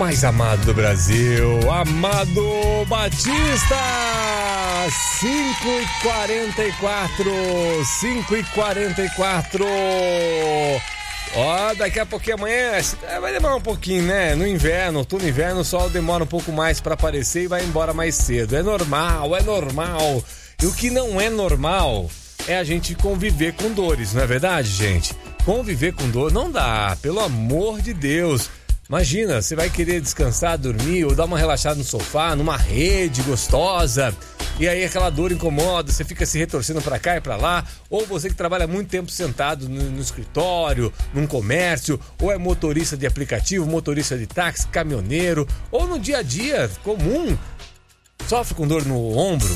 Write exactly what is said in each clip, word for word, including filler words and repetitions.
mais amado do Brasil, Amado Batista. cinco e quarenta e quatro, cinco e quarenta e quatro. Ó, daqui a pouquinho amanhã vai demorar um pouquinho, né? No inverno, outono e inverno, o sol demora um pouco mais pra aparecer e vai embora mais cedo. É normal, é normal. E o que não é normal é a gente conviver com dores, não é verdade, gente? Conviver com dor não dá, pelo amor de Deus. Imagina, você vai querer descansar, dormir ou dar uma relaxada no sofá, numa rede gostosa, e aí aquela dor incomoda, você fica se retorcendo pra cá e pra lá, ou você que trabalha muito tempo sentado no, no escritório, num comércio, ou é motorista de aplicativo, motorista de táxi, caminhoneiro, ou no dia a dia comum, sofre com dor no ombro,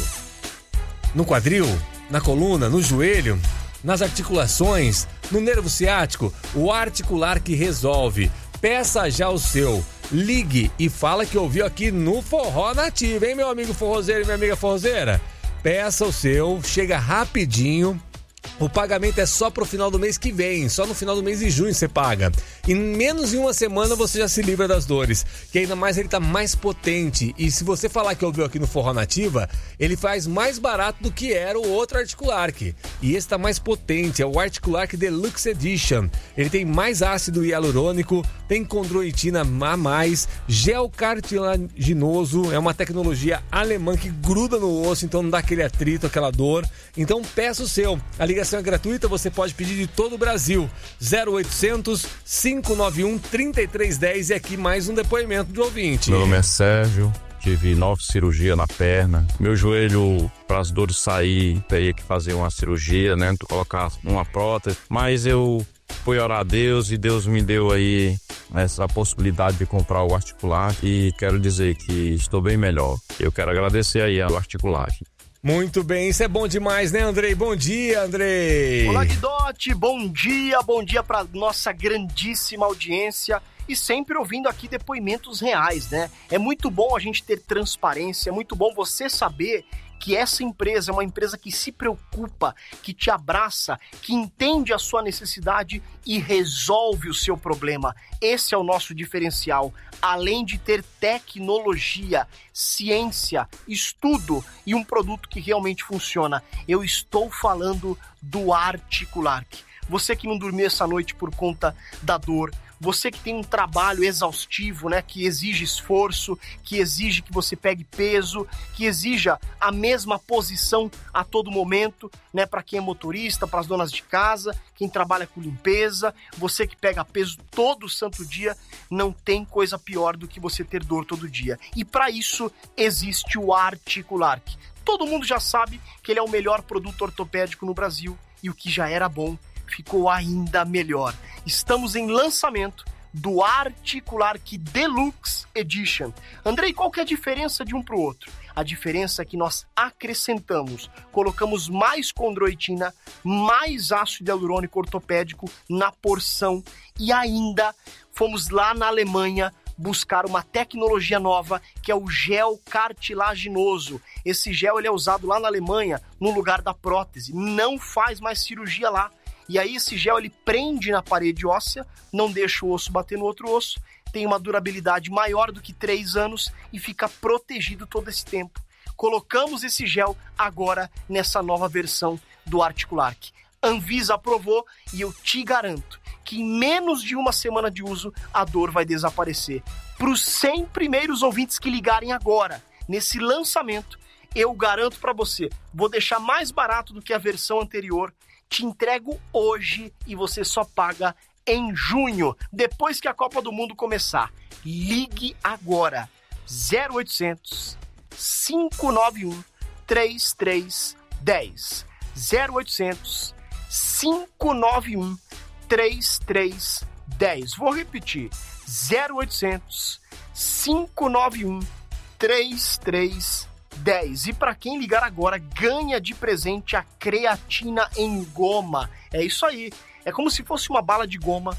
no quadril, na coluna, no joelho, nas articulações, no nervo ciático, o Articular que resolve. Peça já o seu. Ligue e fala que ouviu aqui no Forró Nativo, hein, meu amigo forrozeiro e minha amiga forrozeira? Peça o seu, chega rapidinho. O pagamento é só pro final do mês que vem, só no final do mês de junho você paga. Em menos de uma semana você já se livra das dores, que ainda mais ele tá mais potente. E se você falar que ouviu aqui no Forró Nativa, ele faz mais barato do que era o outro Articulark. E esse tá mais potente, é o Articulark Deluxe Edition. Ele tem mais ácido hialurônico, tem condroitina a mais, gel cartilaginoso, é uma tecnologia alemã que gruda no osso, então não dá aquele atrito, aquela dor. Então peça o seu. A ligação é gratuita, você pode pedir de todo o Brasil. zero oitocentos, cinco nove um, três três um zero. E aqui mais um depoimento de ouvinte. Meu nome é Sérgio, tive nove cirurgias na perna. Meu joelho, para as dores sair, teria que fazer uma cirurgia, né? Colocar uma prótese. Mas eu fui orar a Deus e Deus me deu aí essa possibilidade de comprar o Articular. E quero dizer que estou bem melhor. Eu quero agradecer aí ao Articular. Muito bem, isso é bom demais, né, Andrei? Bom dia, Andrei! Olá, Guidotti, bom dia, bom dia para nossa grandíssima audiência e sempre ouvindo aqui depoimentos reais, né? É muito bom a gente ter transparência, é muito bom você saber que essa empresa é uma empresa que se preocupa, que te abraça, que entende a sua necessidade e resolve o seu problema. Esse é o nosso diferencial. Além de ter tecnologia, ciência, estudo e um produto que realmente funciona. Eu estou falando do Articulark. Você que não dormiu essa noite por conta da dor, você que tem um trabalho exaustivo, né, que exige esforço, que exige que você pegue peso, que exija a mesma posição a todo momento, né, para quem é motorista, para as donas de casa, quem trabalha com limpeza, você que pega peso todo santo dia, não tem coisa pior do que você ter dor todo dia. E para isso existe o Articulark. Todo mundo já sabe que ele é o melhor produto ortopédico no Brasil e o que já era bom ficou ainda melhor. Estamos em lançamento do Articulark Deluxe Edition. Andrei, qual que é a diferença de um para o outro? A diferença é que nós acrescentamos, colocamos mais condroitina, mais ácido hialurônico ortopédico na porção e ainda fomos lá na Alemanha buscar uma tecnologia nova que é o gel cartilaginoso. Esse gel ele é usado lá na Alemanha no lugar da prótese, não faz mais cirurgia lá. E aí esse gel ele prende na parede óssea, não deixa o osso bater no outro osso, tem uma durabilidade maior do que três anos e fica protegido todo esse tempo. Colocamos esse gel agora nessa nova versão do Articulark. Anvisa aprovou e eu te garanto que em menos de uma semana de uso a dor vai desaparecer. Para os cem primeiros ouvintes que ligarem agora, nesse lançamento, eu garanto para você, vou deixar mais barato do que a versão anterior, te entrego hoje e você só paga em junho, depois que a Copa do Mundo começar. Ligue agora, zero oitocentos, cinco nove um, três três um zero, zero oitocentos, cinco nove um, três três um zero. Vou repetir, zero oitocentos, cinco nove um, três três um zero. E para quem ligar agora, ganha de presente a creatina em goma. É isso aí. É como se fosse uma bala de goma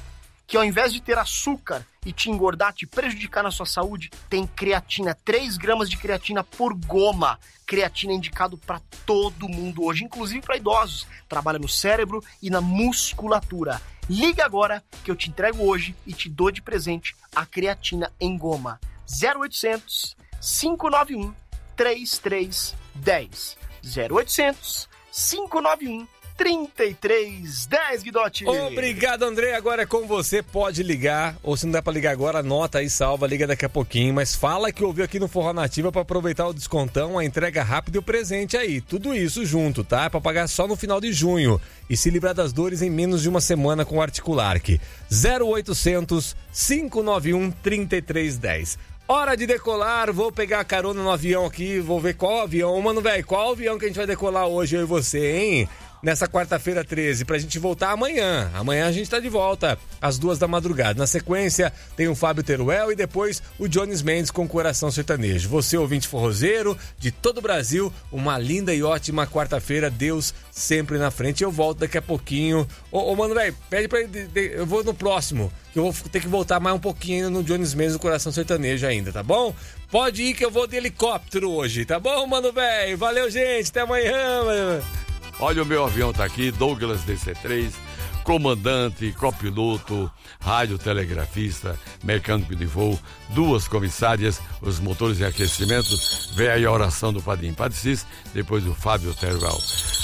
que ao invés de ter açúcar e te engordar, te prejudicar na sua saúde, tem creatina, três gramas de creatina por goma. Creatina é indicado para todo mundo hoje, inclusive para idosos. Trabalha no cérebro e na musculatura. Liga agora que eu te entrego hoje e te dou de presente a creatina em goma. zero oitocentos, cinco nove um, três três um zero. zero oitocentos, cinco nove um, três três um zero, Guidotti. Obrigado, André. Agora é com você. Pode ligar, ou se não der pra ligar agora, anota aí, salva, liga daqui a pouquinho. Mas fala que ouviu aqui no Forró Nativa pra aproveitar o descontão, a entrega rápida e o presente aí. Tudo isso junto, tá? É pra pagar só no final de junho e se livrar das dores em menos de uma semana com o Articulark. zero oitocentos, cinco nove um, três três um zero. Hora de decolar, vou pegar a carona no avião aqui, vou ver qual avião. Mano, velho, qual avião que a gente vai decolar hoje, eu e você, hein? Nessa quarta-feira treze, pra gente voltar amanhã. Amanhã a gente tá de volta, às duas da madrugada. Na sequência, tem o Fábio Teruel e depois o Jones Mendes com Coração Sertanejo. Você, ouvinte forrozeiro de todo o Brasil, uma linda e ótima quarta-feira. Deus sempre na frente. Eu volto daqui a pouquinho. Ô, ô mano, velho, pede pra ele. Eu vou no próximo, que eu vou ter que voltar mais um pouquinho no Jones Mendes do Coração Sertanejo ainda, tá bom? Pode ir que eu vou de helicóptero hoje, tá bom, mano, velho? Valeu, gente. Até amanhã, mano. Olha, o meu avião tá aqui, Douglas D C três, comandante, copiloto, radiotelegrafista, mecânico de voo, duas comissárias, os motores em aquecimento, vem aí a oração do Padrinho Padre Cis, depois o Fábio Teruel.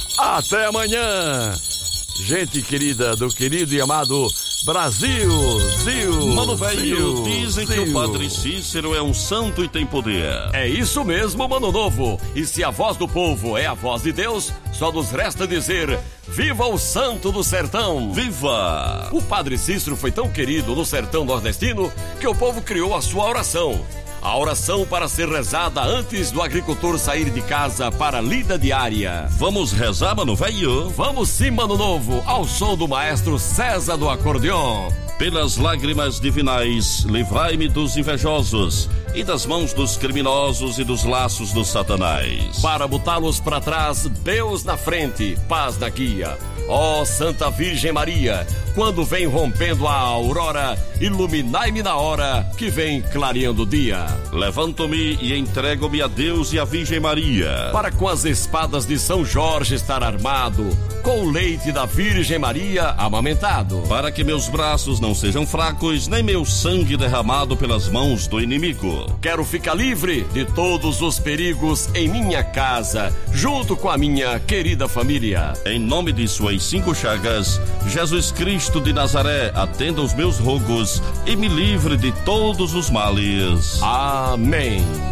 Até amanhã, gente querida do querido e amado Brasil, Zil, Mano velho, dizem Zil. que o Padre Cícero é um santo e tem poder. É isso mesmo, Mano Novo. E se a voz do povo é a voz de Deus, só nos resta dizer: viva o santo do sertão! Viva! O Padre Cícero foi tão querido no sertão nordestino que o povo criou a sua oração. A oração para ser rezada antes do agricultor sair de casa para a lida diária. Vamos rezar, mano velho? Vamos sim, Mano Novo, ao som do maestro César do acordeon. Pelas lágrimas divinais, livrai-me dos invejosos e das mãos dos criminosos e dos laços do Satanás. Para botá-los para trás, Deus na frente, paz na guia. Ó Santa Virgem Maria, quando vem rompendo a aurora, iluminai-me na hora que vem clareando o dia. Levanto-me e entrego-me a Deus e a Virgem Maria, para com as espadas de São Jorge estar armado, com o leite da Virgem Maria amamentado, para que meus braços não sejam fracos, nem meu sangue derramado pelas mãos do inimigo. Quero ficar livre de todos os perigos em minha casa, junto com a minha querida família. Em nome de suas cinco chagas, Jesus Cristo de Nazaré, atenda os meus rogos e me livre de todos os males. Amém.